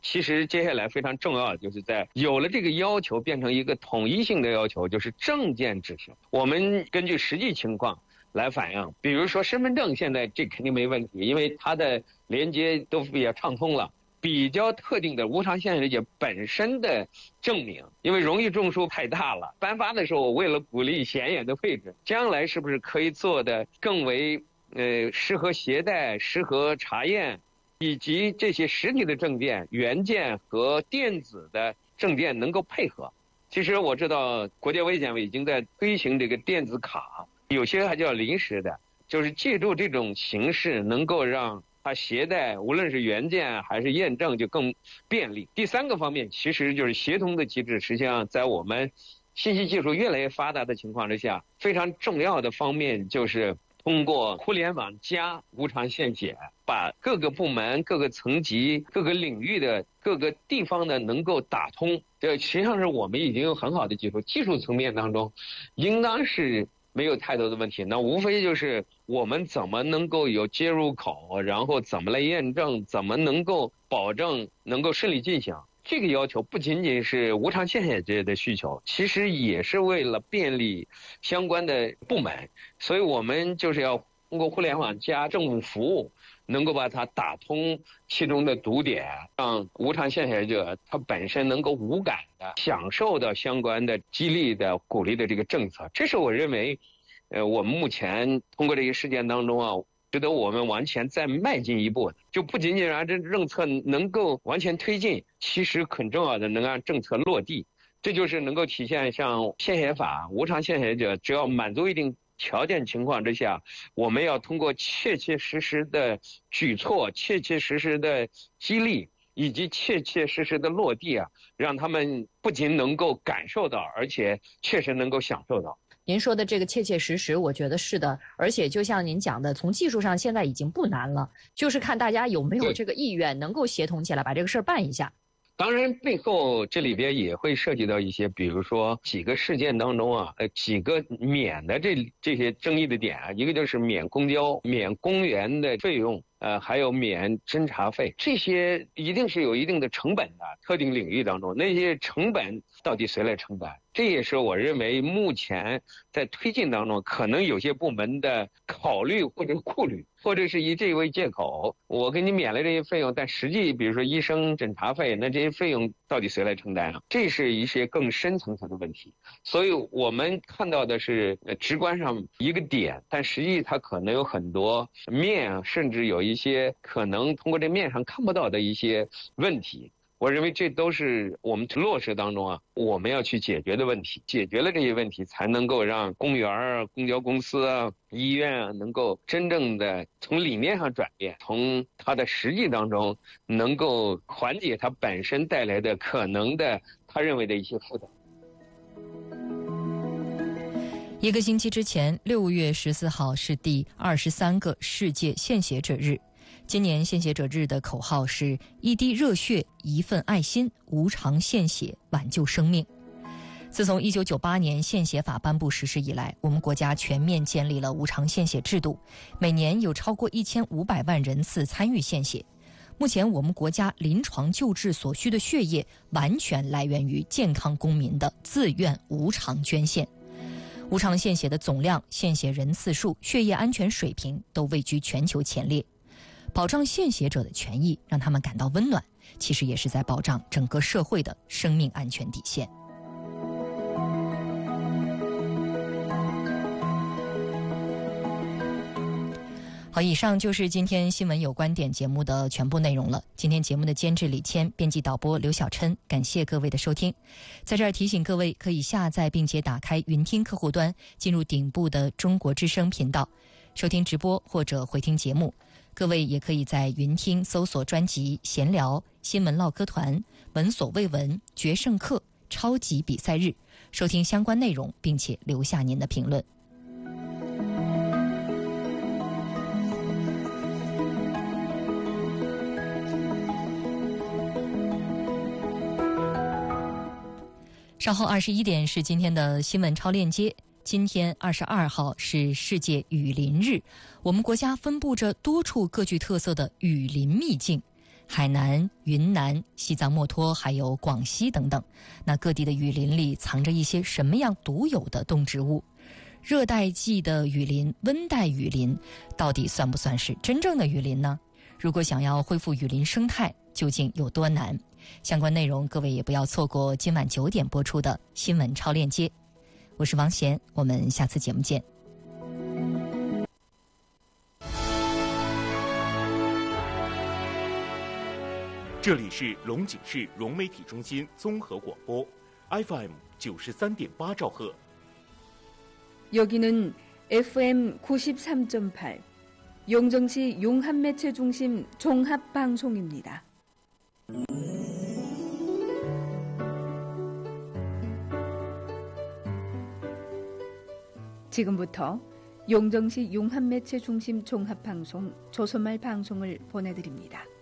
其实接下来非常重要的就是在有了这个要求变成一个统一性的要求，就是证件执行。我们根据实际情况来反映，比如说身份证现在这肯定没问题，因为它的连接都比较畅通了。比较特定的无偿献血者本身的证明，因为荣誉证书太大了，颁发的时候为了鼓励显眼的配置，将来是不是可以做的更为适合携带、适合查验，以及这些实体的证件、原件和电子的证件能够配合。其实我知道国家卫健委已经在推行这个电子卡，有些还叫临时的，就是借助这种形式能够让它携带无论是原件还是验证就更便利。第三个方面其实就是协同的机制，实际上在我们信息技术越来越发达的情况之下，非常重要的方面就是通过互联网加无偿献血，把各个部门、各个层级、各个领域的各个地方的能够打通。这实际上是我们已经有很好的技术，技术层面当中应当是没有太多的问题，那无非就是我们怎么能够有接入口，然后怎么来验证，怎么能够保证能够顺利进行。这个要求不仅仅是无偿献血者的需求，其实也是为了便利相关的部门，所以我们就是要通过互联网加政府服务，能够把它打通其中的堵点，让无偿献血者他本身能够无感的享受到相关的激励的鼓励的这个政策。这是我认为我们目前通过这个事件当中啊，值得我们往前再迈进一步，就不仅仅让这政策能够完全推进，其实很重要的能让政策落地。这就是能够体现像献血法，无偿献血者只要满足一定条件情况之下，我们要通过切切实实的举措、切切实实的激励以及切切实实的落地啊，让他们不仅能够感受到，而且确实能够享受到。 您说的这个切切实实，我觉得是的，而且就像您讲的，从技术上现在已经不难了，就是看大家有没有这个意愿，能够协同起来把这个事儿办一下。 当然背后这里边也会涉及到一些，比如说几个事件当中啊，几个免的这些争议的点啊，一个就是免公交、免公园的费用，还有免侦查费，这些一定是有一定的成本的。特定领域当中，那些成本到底谁来承担？这也是我认为目前在推进当中，可能有些部门的考虑或者顾虑，或者是以这为借口，我给你免了这些费用，但实际比如说医生诊查费，那这些费用到底谁来承担啊？这是一些更深层次的问题。所以我们看到的是直观上一个点，但实际它可能有很多面，甚至有一些可能通过这面上看不到的一些问题。我认为这都是我们落实当中啊，我们要去解决的问题。解决了这些问题，才能够让公园啊、公交公司啊、医院啊，能够真正的从理念上转变，从它的实际当中能够缓解它本身带来的可能的他认为的一些负担。 一个星期之前，6月14号是第23个世界献血者日。今年献血者日的口号是一滴热血，一份爱心，无偿献血，挽救生命。自从1998年献血法颁布实施以来，我们国家全面建立了无偿献血制度，每年有超过1500万人次参与献血。目前我们国家临床救治所需的血液完全来源于健康公民的自愿无偿捐献。无偿献血的总量、献血人次数、血液安全水平都位居全球前列。保障献血者的权益，让他们感到温暖，其实也是在保障整个社会的生命安全底线。好，以上就是今天新闻有观点节目的全部内容了。今天节目的监制李谦，编辑导播刘小琛，感谢各位的收听。在这儿提醒各位，可以下载并且打开云听客户端，进入顶部的中国之声频道，收听直播或者回听节目。各位也可以在云听搜索专辑闲聊、新闻唠嗑团、闻所未闻、决胜课、超级比赛日，收听相关内容，并且留下您的评论。稍后21点是今天的新闻超链接。今天22号是世界雨林日，我们国家分布着多处各具特色的雨林秘境。 海南、云南、西藏墨脱还有广西等等。那各地的雨林里藏着一些什么样独有的动植物？热带季的雨林、温带雨林到底算不算是真正的雨林呢？如果想要恢复雨林生态，究竟有多难？相关内容各位也不要错过今晚9点播出的新闻超链接。我是王贤，我们下次节目见。 这里是龙井市融媒体中心综合广播 FM 93.8兆赫。 여기는 FM 93.8 용정시 용합매체중심 종합방송입니다. 지금부터 용정시 용합매체중심 종합방송 조선말 방송을 보내드립니다.